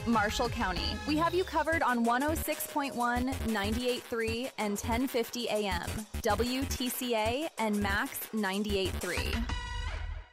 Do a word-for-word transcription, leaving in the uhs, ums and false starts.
Marshall County. We have you covered on one oh six point one, ninety-eight point three, and ten fifty A M, W T C A and Max ninety-eight point three.